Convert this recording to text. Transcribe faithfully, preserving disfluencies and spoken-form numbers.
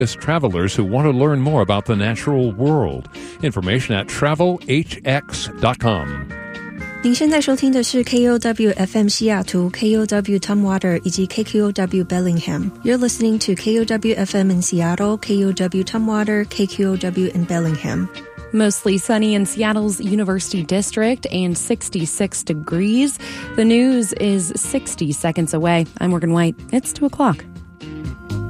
as travelers who want to learn more about the natural world. Information at travel h x dot com. 您现在收听的是 K O W F M 西雅图、K O W Tumwater 以及 K Q O W Bellingham. You're listening to K O W F M in Seattle, K O W Tumwater, K Q O W in Bellingham. Mostly sunny in Seattle's University District and sixty-six degrees. The news is sixty seconds away. I'm Morgan White. It's two o'clock.